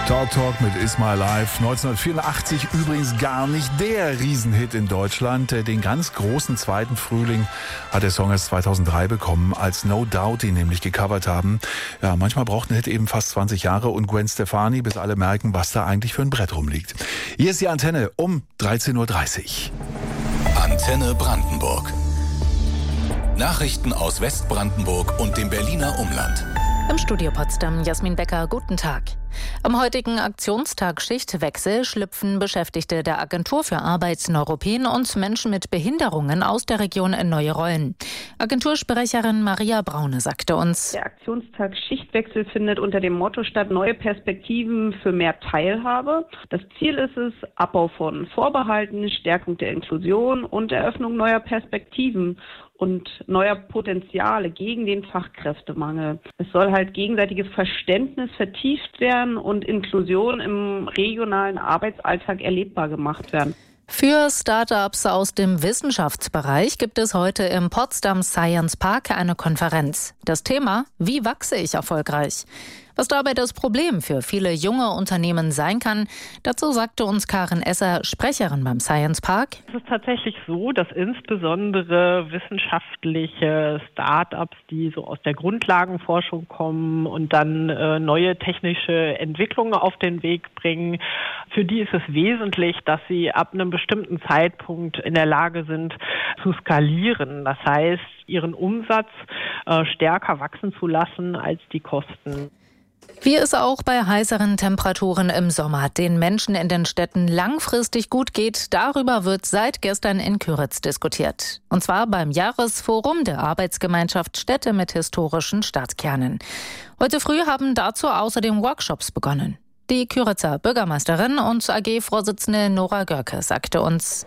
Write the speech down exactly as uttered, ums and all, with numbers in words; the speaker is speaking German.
Talk Talk mit Is My Life. neunzehnhundertvierundachtzig übrigens gar nicht der Riesenhit in Deutschland. Den ganz großen zweiten Frühling hat der Song erst zweitausenddrei bekommen, als No Doubt ihn nämlich gecovert haben. Ja, manchmal braucht ein Hit eben fast zwanzig Jahre und Gwen Stefani, bis alle merken, was da eigentlich für ein Brett rumliegt. Hier ist die Antenne um dreizehn Uhr dreißig. Antenne Brandenburg. Nachrichten aus Westbrandenburg und dem Berliner Umland. Im Studio Potsdam, Jasmin Becker, guten Tag. Am heutigen Aktionstag Schichtwechsel schlüpfen Beschäftigte der Agentur für Arbeit Neuruppin und Menschen mit Behinderungen aus der Region in neue Rollen. Agentursprecherin Maria Braune sagte uns: Der Aktionstag Schichtwechsel findet unter dem Motto statt: Neue Perspektiven für mehr Teilhabe. Das Ziel ist es, Abbau von Vorbehalten, Stärkung der Inklusion und Eröffnung neuer Perspektiven und neuer Potenziale gegen den Fachkräftemangel. Es soll halt gegenseitiges Verständnis vertieft werden und Inklusion im regionalen Arbeitsalltag erlebbar gemacht werden. Für Startups aus dem Wissenschaftsbereich gibt es heute im Potsdam Science Park eine Konferenz. Das Thema: Wie wachse ich erfolgreich? Was dabei das Problem für viele junge Unternehmen sein kann, dazu sagte uns Karin Esser, Sprecherin beim Science Park. Es ist tatsächlich so, dass insbesondere wissenschaftliche Start-ups, die so aus der Grundlagenforschung kommen und dann äh, neue technische Entwicklungen auf den Weg bringen, für die ist es wesentlich, dass sie ab einem bestimmten Zeitpunkt in der Lage sind zu skalieren. Das heißt, ihren Umsatz äh, stärker wachsen zu lassen als die Kosten. Wie es auch bei heißeren Temperaturen im Sommer den Menschen in den Städten langfristig gut geht, darüber wird seit gestern in Kyritz diskutiert. Und zwar beim Jahresforum der Arbeitsgemeinschaft Städte mit historischen Stadtkernen. Heute früh haben dazu außerdem Workshops begonnen. Die Kyritzer Bürgermeisterin und A G-Vorsitzende Nora Görke sagte uns: